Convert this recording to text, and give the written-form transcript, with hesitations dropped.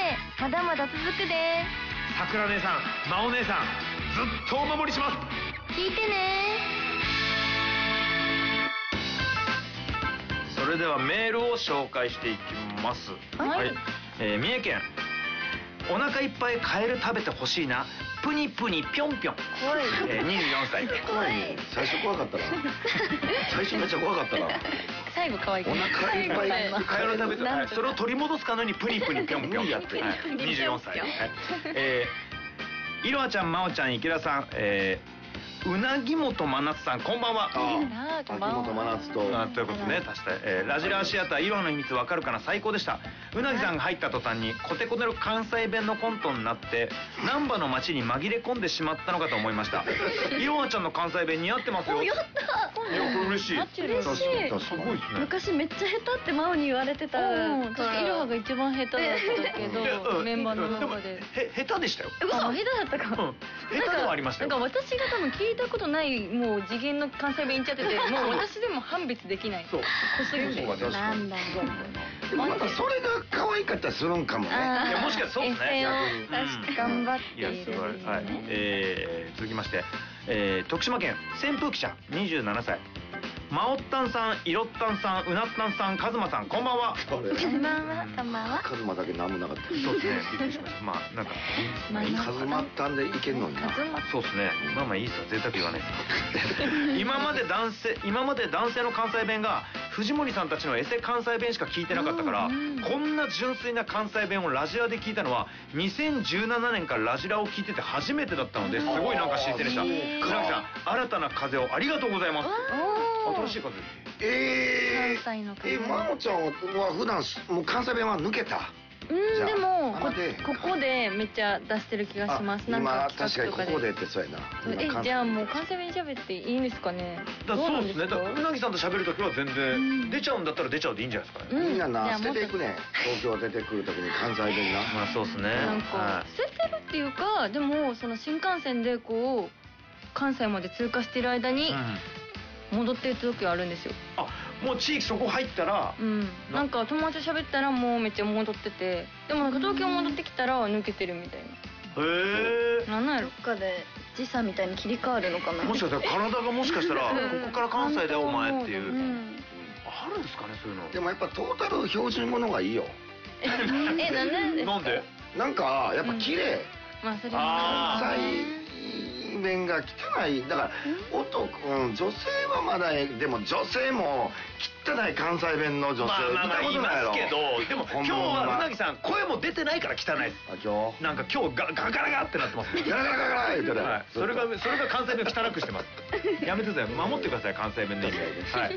まだまだ続くで。 さくら姉さん、まお姉さん、ずっとお守りします。 聞いてね。 それではメールを紹介していきます。 はい。 三重県、お腹いっぱいカエル食べてほしいな、プニプニぴょんぴょん。 怖い。 24歳。 怖いね。最初怖かったな。最初めっちゃ怖かったな。 最後可愛い。 お腹いっぱいカエル食べて、それを取り戻すかのようにプニプニぴょんぴょんやって。24歳。いろはちゃん、まおちゃん、池田さん、うなぎもとまなつさん、こんばんは。 秋元真夏と。 ということでね、足したラジラーシアター、いろはの秘密わかるかな、最高でした。うなぎさんが入った途端にコテコテの関西弁のコントになって難波の街に紛れ込んでしまったのかと思いました。いろはちゃんの関西弁似合ってますよ。 やった。 いや、これ嬉しい。 嬉しい。 すごいですね。 昔めっちゃ下手ってマオに言われてた。 確かイロハが一番下手だったけど、メンバーの中で。 下手でしたよ。 下手だったか。 下手ではありましたよ。 なんか私が多分聞いたことないもう次元の関西弁言っちゃってて、もう私でも判別できない。 そう。 濃すぎて。 なんだ。 でもまたそれが可愛かったりするんかもね。 いや、もしかしたらそうですね。 確か頑張っていや、すごい。はい。続きまして、徳島県扇風機ちゃん、27歳。まおったんさん、いろったんさん、うなったんさん、かずまさん、こんばんは。 こんばんは。こんばんは。 カズマだけ何もなかった。 そうですね。びっくりしました。まあ、なんか。 カズマったんでいけんのにな。 そうですね。まあまあいいですよ。贅沢言わないですよ。今まで男性の関西弁が藤森さんたちのエセ関西弁しか聞いてなかったから、こんな純粋な関西弁をラジラで聞いたのは2017年からラジラを聞いてて初めてだったので、すごいなんか新鮮でした。倉木さん、新たな風をありがとうございます。新しい風。 まおちゃんは普段もう関西弁は抜けた？ でもここでめっちゃ出してる気がします。なんか確かにここでってそうやな。 じゃあもう関西弁喋っていいんですかね。 そうですね。うなぎさんと喋るときは全然出ちゃうんだったら出ちゃうでいいんじゃないですかね。 みんなな捨てていくね。東京出てくるときに関西弁な。 まあそうですね。 なんか捨ててるっていうか、でもその新幹線でこう関西まで通過してる間に戻ってる時あるんですよ。 あ、もう地域そこ入ったら、 なんか友達と喋ったらもうめっちゃ戻ってて、でもなんか東京戻ってきたら抜けてるみたいな。 へえ。 なんなんやろ。 どっかで時差みたいに切り替わるのかな。 もしかしたら体がもしかしたらここから関西だよお前っていう。あるんですかね、そういうの。 でもやっぱトータル標準語の方がいいよ。 なんでですか。 なんで？ なんかやっぱ綺麗。 まあそれ関西弁が汚い。だから女性はまだでも女性も汚い関西弁の女性見たことないやろ。 いますけど、でも今日はうなぎさん声も出てないから汚いです。 今日なんか今日ガラガラってなってます。 ガラガラガラ言ってる。 それが関西弁汚くしてます。やめてください。守ってください、関西弁の意味。はい。